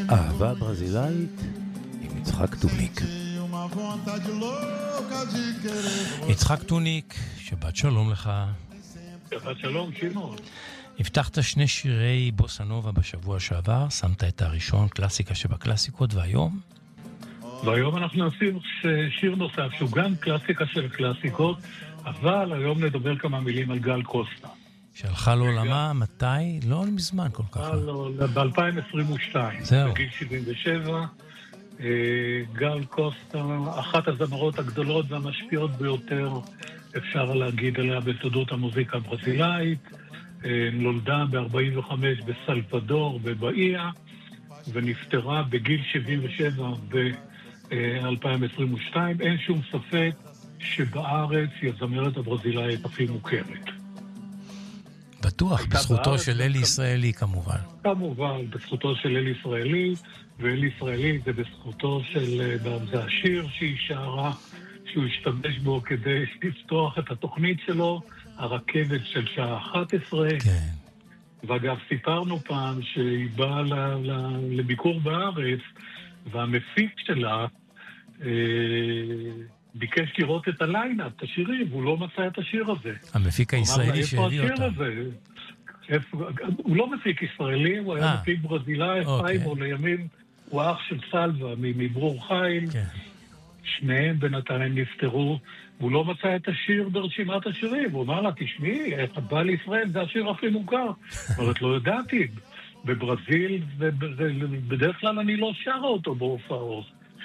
אהבה ברזילאית עם יצחק טוניק. יצחק טוניק, שבת שלום לך. שבת שלום, שמעון. הבטחת שני שירי בוסה-נובה בשבוע שעבר, שמת את הראשון, קלאסיקה שבקלאסיקות, והיום? והיום אנחנו נשים שיר נוסף, שהוא גם קלאסיקה של קלאסיקות, אבל היום נדבר כמה מילים על גל קוסטה. שהלכה לעולמה, מתי? לא מזמן כל כך. ב-2022. זהו. בגיל 77. גל קוסטה, אחת הזמרות הגדולות והמשפיעות ביותר, אפשר להגיד עליה בתולדות המוזיקה הברזילאית. נולדה ב-45 בסלבדור בבאיה, ונפטרה בגיל 77 ב-2022. אין שום ספק שבארץ היא הזמרת הברזילאית הכי מוכרת. בטוח, בזכותו של אלי ישראלי כמובן. כמובן, בזכותו של אלי ישראלי, ואלי ישראלי זה בזכותו של, זה השיר שהיא שרה, שהוא השתמש בו כדי לפתוח את התוכנית שלו, הרכבת של שעה 11. כן. ואגב, סיפרנו פעם שהיא באה לביקור בארץ, והמפיק שלה ביקש לראות את הליינאפ, את השירים, והוא לא מצא את השיר הזה. המפיק הישראלי שהביא אותה. הוא לא מפיק ישראלי, הוא היה מפיק ברזילאי, חיים, או לימים הוא אח של סלווה, מברור חיל. כן. שניהם בינתיים נפטרו, והוא לא מצא את השיר ברשימת השירים. הוא אמר לה, תשמעי, את בא לישראל, זה השיר הכי מוכר. אומרת, לא ידעתי. בברזיל, בדרך כלל אני לא שרה אותו בהופעות.